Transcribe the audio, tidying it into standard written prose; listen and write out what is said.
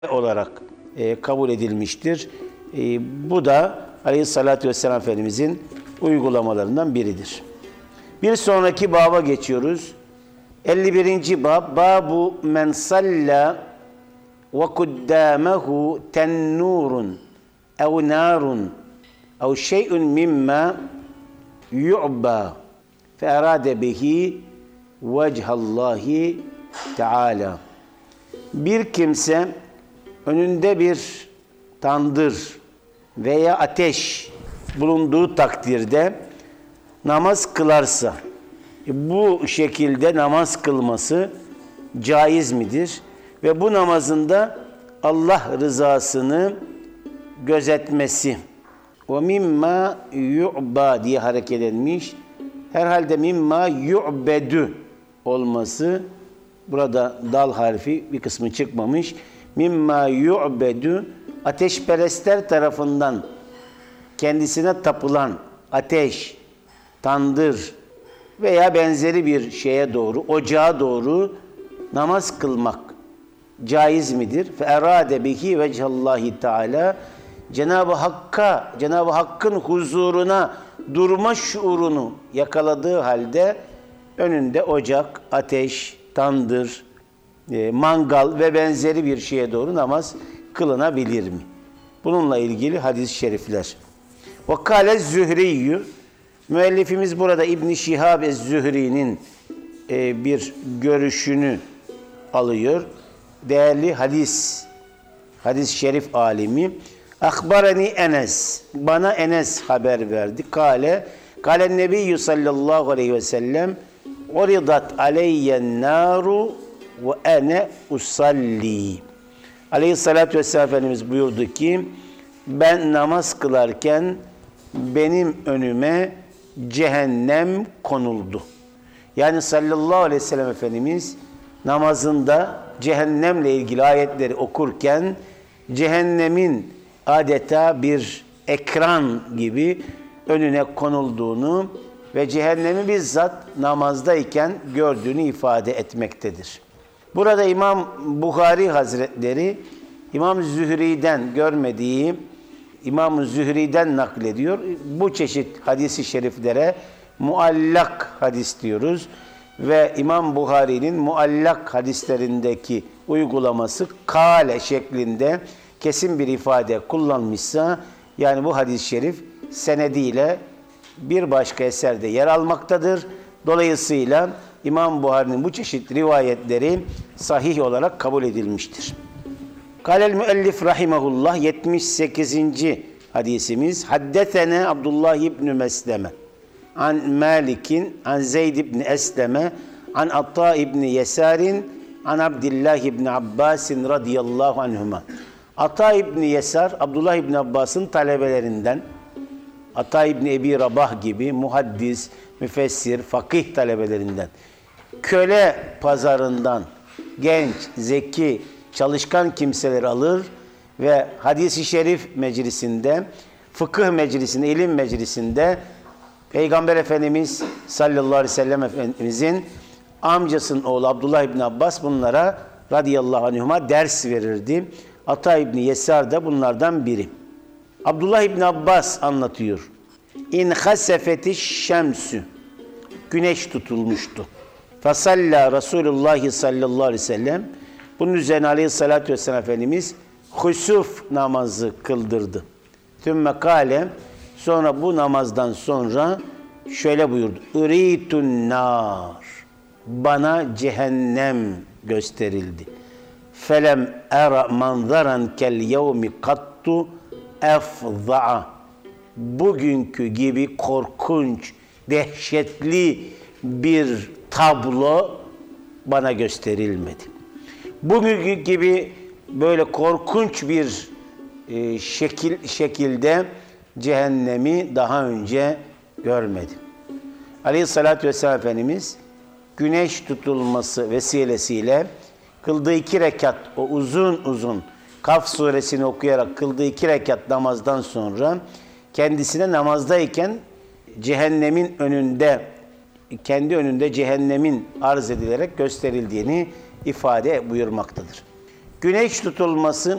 olarak kabul edilmiştir. Bu da Aleyhisselatü Vesselam Efendimizin uygulamalarından biridir. Bir sonraki baba geçiyoruz. 51. bab. Babu men salla ve kuddâmehu tennûrun ev nârun ev şey'un mimma yu'ba fe erâde bihi vechallâhi teâlâ. Bir kimse önünde bir tandır veya ateş bulunduğu takdirde namaz kılarsa, bu şekilde namaz kılması caiz midir? Ve bu namazında Allah rızasını gözetmesi. O mimma yu'ba diye hareket edilmiş. Herhalde mimma yu'bedü olması, burada dal harfi bir kısmı çıkmamış. Mimma yu'bedü, ateşperestler tarafından kendisine tapılan ateş, tandır veya benzeri bir şeye doğru, ocağa doğru namaz kılmak caiz midir? Fe erade bihi vechallâhi teâlâ, Cenab-ı Hakk'ın huzuruna durma şuurunu yakaladığı halde önünde ocak, ateş, tandır, mangal ve benzeri bir şeye doğru namaz kılınabilir mi? Bununla ilgili hadis-i şerifler. Vakale Zühriyyü, müellifimiz burada İbn-i Şihab ez-Zühri'nin bir görüşünü alıyor. Değerli hadis-i şerif alimi. Akbarani Enes, bana Enes haber verdi. Kale Nebiyyü sallallahu aleyhi ve sellem, uridat aleyyen naru ve ene usalli. Aleyhissalatü vesselam Efendimiz buyurdu ki, ben namaz kılarken benim önüme cehennem konuldu. Yani sallallahu aleyhi ve sellem Efendimiz namazında cehennemle ilgili ayetleri okurken cehennemin adeta bir ekran gibi önüne konulduğunu ve cehennemi bizzat namazdayken gördüğünü ifade etmektedir. Burada İmam Buhari Hazretleri İmam Zühri'den görmediği İmam Zühri'den naklediyor. Bu çeşit hadis-i şeriflere muallak hadis diyoruz ve İmam Buhari'nin muallak hadislerindeki uygulaması kâle şeklinde kesin bir ifade kullanmışsa, yani bu hadis-i şerif senediyle bir başka eserde yer almaktadır. Dolayısıyla İmam Buhari'nin bu çeşit rivayetleri sahih olarak kabul edilmiştir. Kâlel müellif rahimahullah, 78. hadisimiz. Haddetene Abdullah ibn Mesleme an Malik'in an Zeyd ibn Esleme an Atta ibn Yesarin an Abdullah ibn Abbasin radıyallahu anhuma. Atta ibn Yesar, Abdullah ibn Abbas'ın talebelerinden, Ata İbni Ebi Rabah gibi muhaddis, müfessir, fakih talebelerinden, köle pazarından genç, zeki, çalışkan kimseler alır ve hadis-i şerif meclisinde, fıkıh meclisinde, ilim meclisinde Peygamber Efendimiz sallallahu aleyhi ve sellem Efendimizin amcasının oğlu Abdullah İbni Abbas bunlara radıyallahu anhuma ders verirdi. Ata İbni Yesar da bunlardan biri. Abdullah İbni Abbas anlatıyor. İn hasefeti şemsü, güneş tutulmuştu. Fasalla Resulullah sallallahu aleyhi ve sellem, bunun üzerine aleyhissalatü vesselam Efendimiz husuf namazı kıldırdı. Tümme kâle, sonra bu namazdan sonra şöyle buyurdu. Üritun nar, bana cehennem gösterildi. Felem era manzaran kel yevmi kattu efza'a, bugünkü gibi korkunç, dehşetli bir tablo bana gösterilmedi. Bugünkü gibi böyle korkunç bir şekilde cehennemi daha önce görmedim. Aleyhissalatü vesselam Efendimiz güneş tutulması vesilesiyle kıldığı 2 rekat, o uzun Kaf suresini okuyarak kıldığı 2 rekat namazdan sonra kendisine namazdayken cehennemin önünde, kendi önünde cehennemin arz edilerek gösterildiğini ifade buyurmaktadır. Güneş tutulması